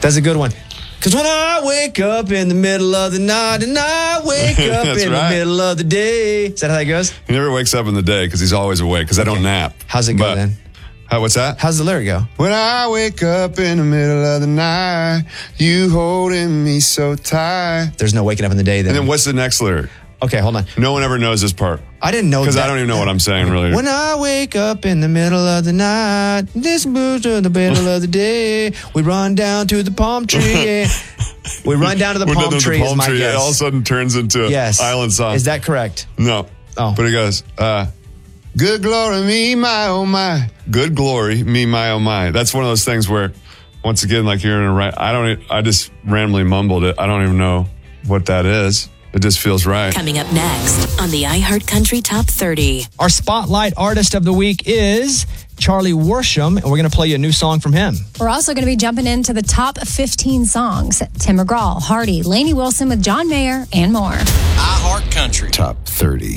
That's a good one. Because when I wake up in the middle of the night and I wake up in the middle of the day. Is that how that goes? He never wakes up in the day because he's always awake because I don't nap. How's it go then? What's that? How's the lyric go? When I wake up in the middle of the night, you holding me so tight. There's no waking up in the day then. And then what's the next lyric? Okay, hold on. No one ever knows this part. I didn't know that. Because I don't even know what I'm saying, really. When I wake up in the middle of the night, this moves to the middle of the day, we run down to the palm tree. We run down to the palm tree is my guess. It all of a sudden turns into Island Song. Is that correct? No. Oh. But it goes, good glory, me, my, oh, my. Good glory, me, my, oh, my. That's one of those things where, once again, like you're in a right, I just randomly mumbled it. I don't even know what that is. It just feels right. Coming up next on the iHeartCountry Top 30. Our Spotlight Artist of the Week is Charlie Worsham, and we're going to play you a new song from him. We're also going to be jumping into the top 15 songs. Tim McGraw, Hardy, Lainey Wilson with John Mayer, and more. iHeartCountry Top 30.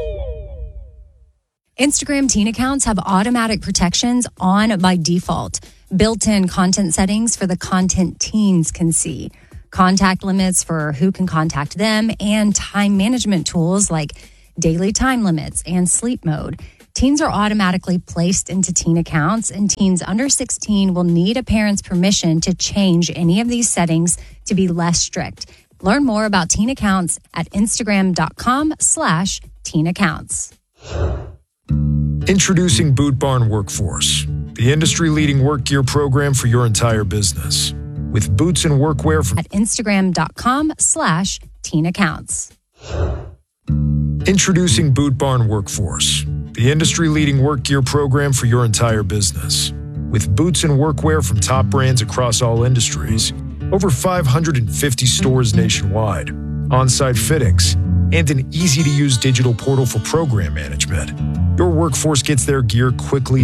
Instagram teen accounts have automatic protections on by default. Built-in content settings for the content teens can see. Contact limits for who can contact them, and time management tools like daily time limits and sleep mode. Teens are automatically placed into teen accounts, and teens under 16 will need a parent's permission to change any of these settings to be less strict. Learn more about teen accounts at Instagram.com/teen accounts. Introducing Boot Barn Workforce, the industry-leading work gear program for your entire business. With boots and workwear from at Instagram.com/teen accounts. Introducing Boot Barn Workforce, the industry-leading work gear program for your entire business. With boots and workwear from top brands across all industries, over 550 stores nationwide, on-site fittings, and an easy-to-use digital portal for program management, your workforce gets their gear quickly